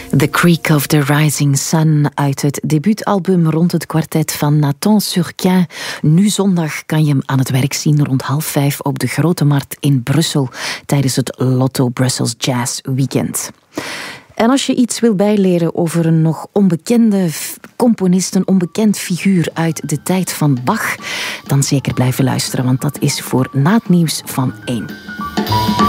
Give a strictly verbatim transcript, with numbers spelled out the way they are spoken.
The Creek of the Rising Sun uit het debuutalbum rond het kwartet van Nathan Surquin. Nu zondag kan je hem aan het werk zien rond half vijf op de Grote Markt in Brussel tijdens het Lotto Brussels Jazz Weekend. En als je iets wil bijleren over een nog onbekende componist, een onbekend figuur uit de tijd van Bach, dan zeker blijven luisteren, want dat is voor na het nieuws van één.